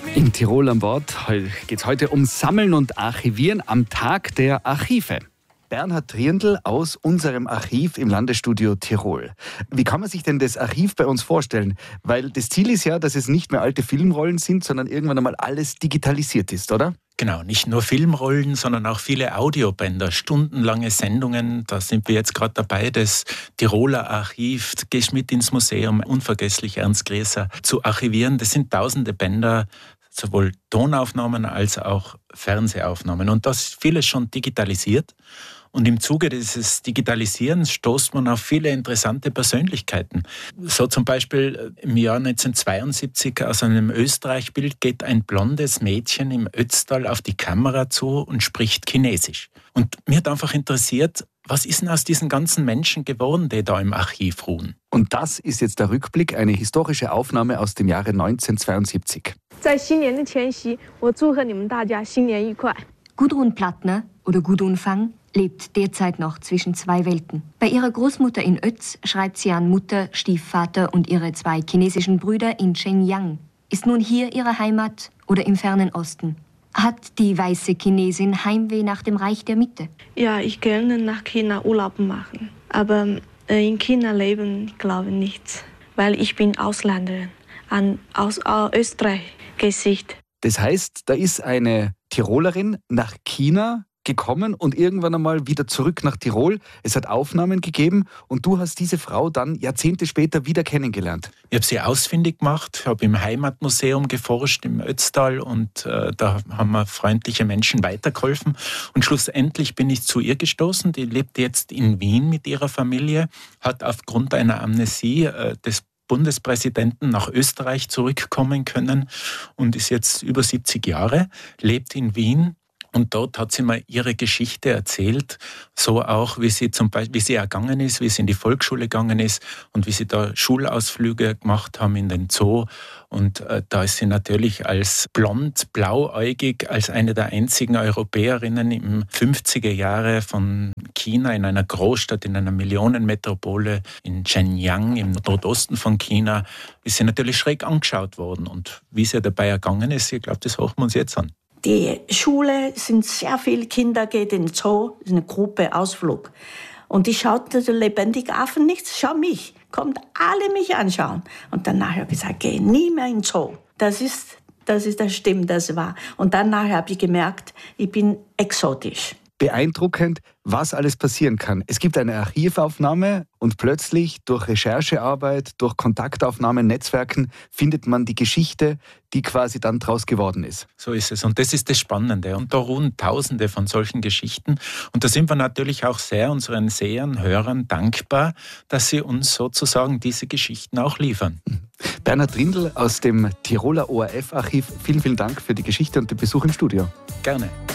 In Tirol an Bord geht es heute um Sammeln und Archivieren am Tag der Archive. Bernhard Triendl aus unserem Archiv im Landesstudio Tirol. Wie kann man sich denn das Archiv bei uns vorstellen? Weil das Ziel ist ja, dass es nicht mehr alte Filmrollen sind, sondern irgendwann einmal alles digitalisiert ist, oder? Genau, nicht nur Filmrollen, sondern auch viele Audiobänder, stundenlange Sendungen. Da sind wir jetzt gerade dabei, das Tiroler Archiv, gehst mit ins Museum, unvergesslich Ernst Gräser, zu archivieren. Das sind tausende Bänder, sowohl Tonaufnahmen als auch Fernsehaufnahmen. Und das ist vieles schon digitalisiert. Und im Zuge dieses Digitalisierens stoßt man auf viele interessante Persönlichkeiten. So zum Beispiel im Jahr 1972 aus einem Österreich-Bild geht ein blondes Mädchen im Ötztal auf die Kamera zu und spricht Chinesisch. Und mir hat einfach interessiert, was ist denn aus diesen ganzen Menschen geworden, die da im Archiv ruhen? Und das ist jetzt der Rückblick, eine historische Aufnahme aus dem Jahre 1972. Gudrun Plattner oder Gudrun Fang lebt derzeit noch zwischen zwei Welten. Bei ihrer Großmutter in Ötz schreibt sie an Mutter, Stiefvater und ihre zwei chinesischen Brüder in Shenyang. Ist nun hier ihre Heimat oder im fernen Osten? Hat die weiße Chinesin Heimweh nach dem Reich der Mitte? Ja, ich gerne nach China Urlaub machen. Aber in China leben, glaube ich, nicht. Weil ich bin Ausländerin, aus Österreich-Gesicht. Das heißt, da ist eine Tirolerin nach China gekommen und irgendwann einmal wieder zurück nach Tirol. Es hat Aufnahmen gegeben und du hast diese Frau dann Jahrzehnte später wieder kennengelernt. Ich habe sie ausfindig gemacht, habe im Heimatmuseum geforscht im Ötztal und da haben mir freundliche Menschen weitergeholfen. Und schlussendlich bin ich zu ihr gestoßen. Die lebt jetzt in Wien mit ihrer Familie, hat aufgrund einer Amnesie des Bundespräsidenten nach Österreich zurückkommen können und ist jetzt über 70 Jahre, lebt in Wien. Und dort hat sie mir ihre Geschichte erzählt, so auch, wie sie zum Beispiel, wie sie ergangen ist, wie sie in die Volksschule gegangen ist und wie sie da Schulausflüge gemacht haben in den Zoo. Und da ist sie natürlich als blond, blauäugig, als eine der einzigen Europäerinnen im 50er Jahre von China in einer Großstadt, in einer Millionenmetropole in Shenyang im Nordosten von China, ist sie natürlich schräg angeschaut worden. Und wie sie dabei ergangen ist, ich glaube, das hören wir uns jetzt an. Die Schule sind sehr viele Kinder, geht in den Zoo, eine Gruppe, Ausflug. Und die schaut der lebendige Affen nichts, schau mich, kommt alle mich anschauen. Und dann nachher habe ich gesagt, geh nie mehr in den Zoo. Das stimmt, das war. Und dann nachher habe ich gemerkt, ich bin exotisch. Beeindruckend, was alles passieren kann. Es gibt eine Archivaufnahme und plötzlich durch Recherchearbeit, durch Kontaktaufnahmen, Netzwerken findet man die Geschichte, die quasi dann draus geworden ist. So ist es und das ist das Spannende. Und da ruhen Tausende von solchen Geschichten. Und da sind wir natürlich auch sehr unseren Sehern, Hörern dankbar, dass sie uns sozusagen diese Geschichten auch liefern. Bernhard Triendl aus dem Tiroler ORF-Archiv, vielen, vielen Dank für die Geschichte und den Besuch im Studio. Gerne.